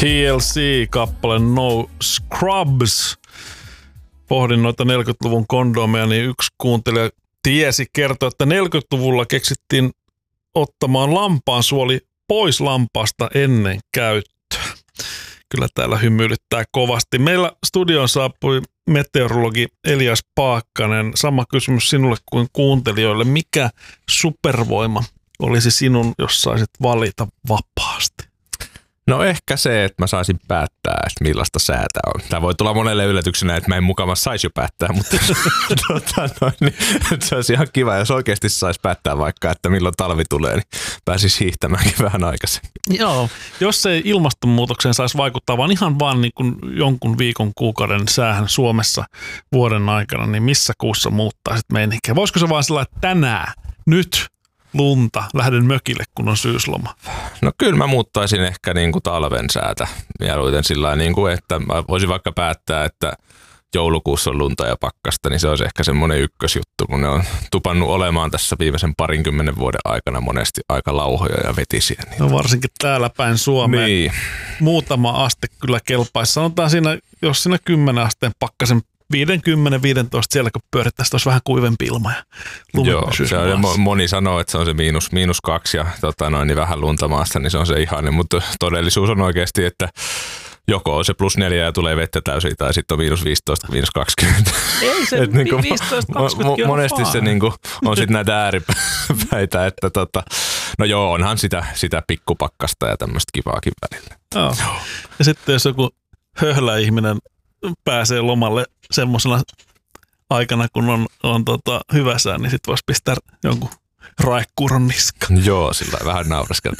TLC-kappale No Scrubs. Pohdin noita 40-luvun kondomeja, niin yksi kuuntelija kertoi, että 40-luvulla keksittiin ottamaan lampaansuoli pois lampaasta ennen käyttöä. Kyllä täällä hymyilyttää kovasti. Meillä studioon saapui meteorologi Elias Paakkanen. Sama kysymys sinulle kuin kuuntelijoille. Mikä supervoima olisi sinun, jos saisit valita vapaasti? No ehkä se, että mä saisin päättää, että millaista säätä on. Tämä voi tulla monelle yllätyksenä, että mä en mukavasti saisi jo päättää, mutta niin, se olisi ihan kiva, jos oikeasti saisi päättää vaikka, että milloin talvi tulee, niin pääsisi hiihtämäänkin vähän aikaisemmin. Joo, jos ei ilmastonmuutokseen saisi vaikuttaa, vaan ihan vaan niin kuin jonkun viikon, kuukauden säähän Suomessa vuoden aikana, niin missä kuussa muuttaisit meininkiä? Voisiko se vaan sillä, että tänään, nyt lunta, lähden mökille, kun on syysloma? No kyllä mä muuttaisin ehkä niin kuin talven säätä mieluiten sillä niin kuin, että mä voisin vaikka päättää, että joulukuussa on lunta ja pakkasta, niin se olisi ehkä semmoinen ykkösjuttu, kun ne on tupannut olemaan tässä viimeisen 20 vuoden aikana monesti aika lauhoja ja vetisiä. Niin. No varsinkin täällä päin Suomeen. Niin. Muutama aste kyllä kelpaisi. Sanotaan siinä, jos siinä 10 asteen pakkasen 50-15 siellä, kun pyörittäisiin, olisi vähän kuivempi ilma ja lumi. Joo, se on, moni sanoo, että se on se -2 ja niin vähän lunta maassa, niin se on se ihane, mutta todellisuus on oikeasti, että joko on se +4 ja tulee vettä täysin, tai sitten on -15, -20. Ei se niinku, 15-20 monesti se niinku, on sitten näitä ääripäitä, että no joo, onhan sitä pikkupakkasta ja tämmöistä kivaakin välillä. Joo. Ja sitten jos joku höhlä ihminen pääsee lomalle semmoisena aikana, kun on hyvä sää, niin sitten voisi pistää jonkun raekkuuron niskaan. Joo, sillä vähän nauraskelta.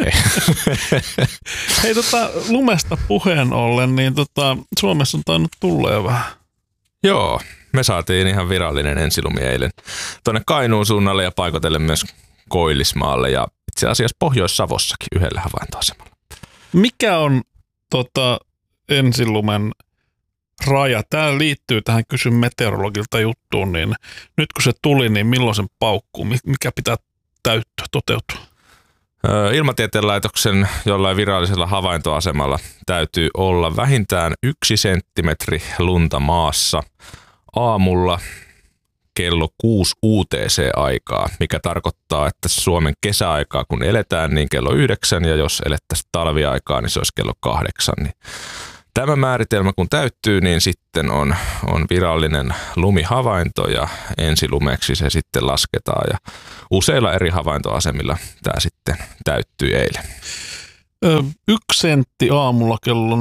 Hei, lumesta puheen ollen, niin Suomessa on tainnut tulla jo vähän. Joo, me saatiin ihan virallinen ensilumi eilen tuonne Kainuun suunnalle ja paikotellen myös Koillismaalle ja itse asiassa Pohjois-Savossakin yhdellä havaintoasemalla. Mikä on ensilumen raja? Tämä liittyy tähän kysyn meteorologilta juttuun, niin nyt kun se tuli, niin milloin sen paukkuu? Mikä pitää toteutua? Ilmatieteen laitoksen jollain virallisella havaintoasemalla täytyy olla vähintään 1 senttimetri lunta maassa aamulla kello 6 UTC-aikaa, mikä tarkoittaa, että Suomen kesäaikaa kun eletään, niin kello 9 ja jos elettäisiin talviaikaa, niin se olisi kello 8. Niin tämä määritelmä kun täyttyy, niin sitten on virallinen lumihavainto ja ensilumeksi se sitten lasketaan ja useilla eri havaintoasemilla tämä sitten täyttyi eilen. 1 sentti aamulla kello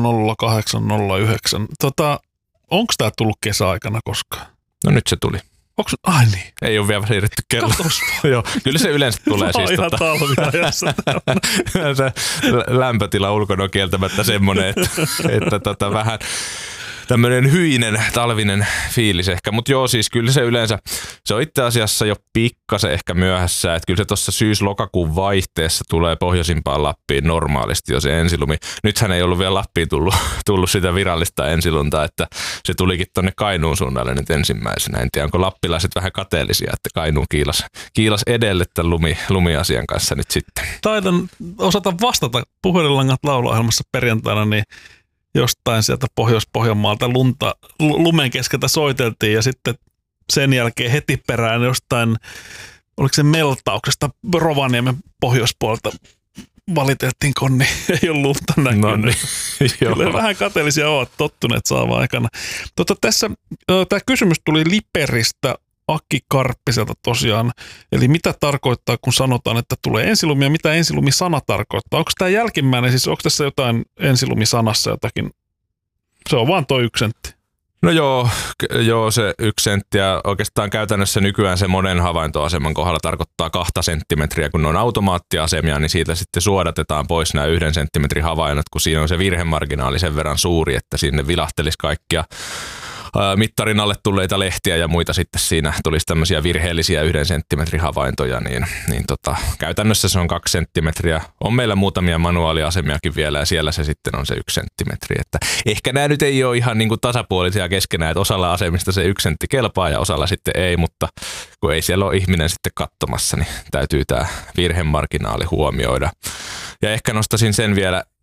08.09. Onko tämä tullut kesäaikana koskaan? No nyt se tuli. Ai niin. Ei ole vielä siirretty kello. Joo, kyllä se yleensä tulee siis. Ihan talviajassa. Se lämpötila ulkona on kieltämättä semmoinen, että vähän tämmöinen hyinen talvinen fiilis ehkä. Mutta joo, siis kyllä se yleensä, se on itse asiassa jo pikkasen ehkä myöhässä. Että kyllä se tuossa syys-lokakuun vaihteessa tulee pohjoisimpaan Lappiin normaalisti jo se ensilumi. Nythän ei ollut vielä Lappiin tullut sitä virallista ensilunta, että se tulikin tonne Kainuun suunnalle nyt ensimmäisenä. En tiedä, onko lappilaiset vähän kateellisia, että Kainuun kiilas edelle tämän lumiasian kanssa nyt sitten. Taidan osata vastata puhelinlangat lauluohjelmassa perjantaina, niin jostain sieltä Pohjois-Pohjanmaalta lumen keskeltä soiteltiin ja sitten sen jälkeen heti perään jostain, oliko se Meltauksesta Rovaniemen pohjoispuolelta valiteltiin, kun niin ei ole lunta näkynyt. No niin, kyllä vähän kateellisia ovat tottuneet saamaan aikana. Tässä tämä kysymys tuli Liperistä Aki Karppiselta tosiaan. Eli mitä tarkoittaa, kun sanotaan, että tulee ensilumi ja mitä ensilumisana tarkoittaa? Onko tämä jälkimmäinen, siis onko tässä jotain ensilumisanassa jotakin? Se on vaan tuo 1 sentti. No joo, se 1 sentti ja oikeastaan käytännössä nykyään se monen havaintoaseman kohdalla tarkoittaa 2 senttimetriä, kun ne on automaattiasemia, niin siitä sitten suodatetaan pois nämä 1 senttimetrin havainnot, kun siinä on se virhemarginaali sen verran suuri, että sinne vilahtelisi kaikkia mittarin alle tulleita lehtiä ja muita sitten siinä tulisi tämmöisiä virheellisiä 1 senttimetrin havaintoja, niin käytännössä se on 2 senttimetriä. On meillä muutamia manuaaliasemiakin vielä ja siellä se sitten on se 1 senttimetri. Että ehkä nämä nyt ei ole ihan niin kuin tasapuolisia keskenään, että osalla asemista se 1 sentti kelpaa ja osalla sitten ei, mutta kun ei siellä ole ihminen sitten katsomassa, niin täytyy tämä virhemarginaali huomioida. Ja ehkä nostaisin sen vielä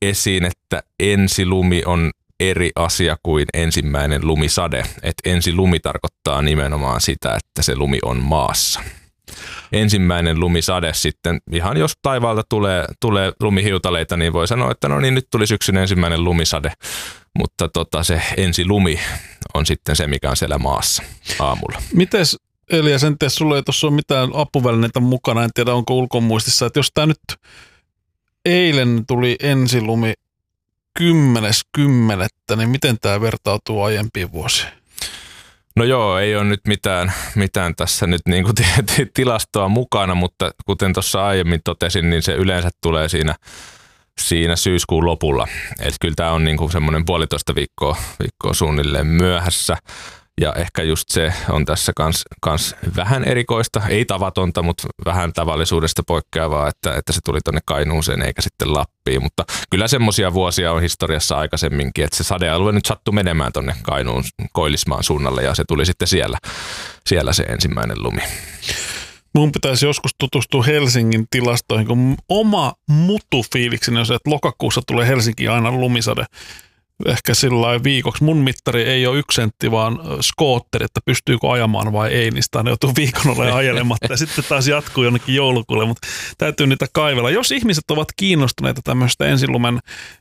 esiin, että ensilumi on eri asia kuin ensimmäinen lumisade. Että ensilumi tarkoittaa nimenomaan sitä, että se lumi on maassa. Ensimmäinen lumisade sitten, ihan jos taivaalta tulee lumihiutaleita, niin voi sanoa, että no niin, nyt tuli syksyn ensimmäinen lumisade. Mutta se ensilumi on sitten se, mikä on siellä maassa aamulla. Mites Elias, en tiedä, sulla ei tuossa ole mitään apuvälineitä mukana, en tiedä onko ulkomuistissa, että jos tämä nyt eilen tuli ensilumi 10.10., niin miten tämä vertautuu aiempiin vuosiin? No joo, ei ole nyt mitään tässä nyt niin kuin tilastoa mukana, mutta kuten tuossa aiemmin totesin, niin se yleensä tulee siinä syyskuun lopulla. Eli kyllä tämä on niin kuin semmoinen 1,5 viikkoa suunnilleen myöhässä. Ja ehkä just se on tässä kans vähän erikoista, ei tavatonta, mutta vähän tavallisuudesta poikkeavaa, että se tuli tuonne Kainuuseen eikä sitten Lappiin. Mutta kyllä semmoisia vuosia on historiassa aikaisemminkin, että se sadealue nyt sattui menemään tuonne Kainuun Koillismaan suunnalle ja se tuli sitten siellä se ensimmäinen lumi. Mun pitäisi joskus tutustua Helsingin tilastoihin, kun oma mutufiilikseni on se, että lokakuussa tulee Helsinkiin aina lumisade. Ehkä sillä viikoksi. Mun mittari ei ole 1 sentti, vaan skootteri, että pystyykö ajamaan vai ei, niin sitä joutuu viikon olemaan ajelematta. Ja sitten taas jatkuu jonnekin joulukuulle, mutta täytyy niitä kaivella. Jos ihmiset ovat kiinnostuneita tämmöistä ensilumen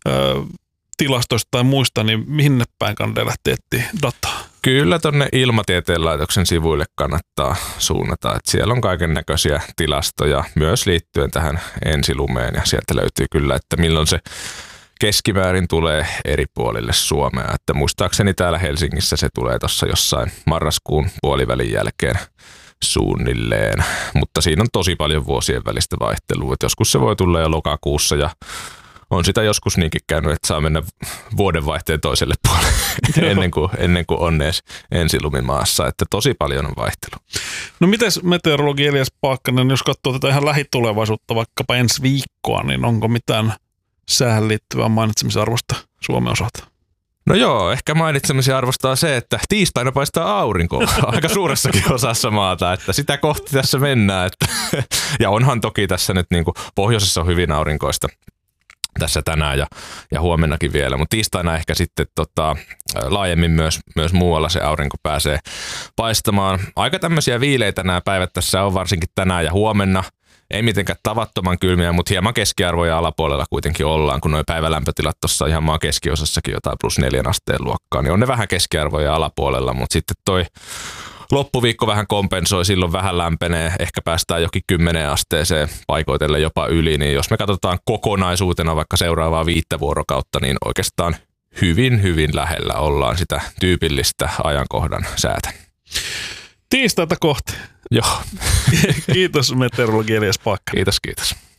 tilastoista tai muista, niin mihin ne päin kannattaa lähteä etsiä dataa? Kyllä tuonne Ilmatieteen laitoksen sivuille kannattaa suunnata, että siellä on kaiken näköisiä tilastoja myös liittyen tähän ensilumeen ja sieltä löytyy kyllä, että milloin se keskimäärin tulee eri puolille Suomea, että muistaakseni täällä Helsingissä se tulee tuossa jossain marraskuun puolivälin jälkeen suunnilleen, mutta siinä on tosi paljon vuosien välistä vaihtelua, että joskus se voi tulla jo lokakuussa ja on sitä joskus niinkin käynyt, että saa mennä vuodenvaihteen toiselle puolelle ennen kuin on edes ensilumi maassa, että tosi paljon on vaihtelua. No mites meteorologi Elias Paakkanen, jos katsoo tätä ihan lähitulevaisuutta vaikkapa ensi viikkoa, niin onko mitään säähän liittyvää mainitsemisen arvosta Suomen osalta? No joo, ehkä mainitsemisen arvostaa se, että tiistaina paistaa aurinko aika suuressakin osassa maata, että sitä kohti tässä mennään. Ja onhan toki tässä nyt niin kuin pohjoisessa on hyvin aurinkoista tässä tänään ja huomennakin vielä, mutta tiistaina ehkä sitten laajemmin myös muualla se aurinko pääsee paistamaan. Aika tämmöisiä viileitä nämä päivät tässä on varsinkin tänään ja huomenna. Ei mitenkään tavattoman kylmiä, mutta hieman keskiarvoja alapuolella kuitenkin ollaan, kun nuo päivälämpötilat tuossa ihan maan keskiosassakin jotain +4 asteen luokkaa, niin on ne vähän keskiarvoja alapuolella, mutta sitten toi loppuviikko vähän kompensoi, silloin vähän lämpenee, ehkä päästään jokin 10 asteeseen paikoitelle jopa yli, niin jos me katsotaan kokonaisuutena vaikka seuraavaa 5 vuorokautta, niin oikeastaan hyvin lähellä ollaan sitä tyypillistä ajankohdan säätä. Tiistaita kohti. Joo. Kiitos meteorologi Elias Paakkanen. Kiitos.